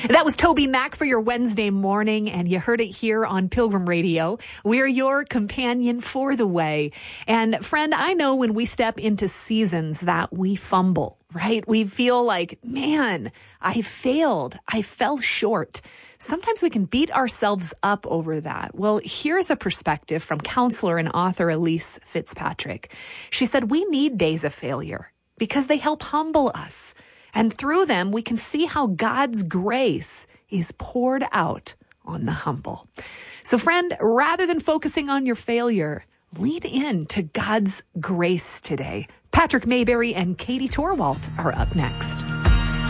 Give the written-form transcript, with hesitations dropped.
That was Toby Mac for your Wednesday morning, and you heard it here on Pilgrim Radio. We're your companion for the way. And friend, I know when we step into seasons that we fumble, right? We feel like, man, I failed. I fell short. Sometimes we can beat ourselves up over that. Well, here's a perspective from counselor and author Elise Fitzpatrick. She said, we need days of failure because they help humble us. And through them, we can see how God's grace is poured out on the humble. So friend, rather than focusing on your failure, lean in to God's grace today. Patrick Mayberry and Katie Torwalt are up next.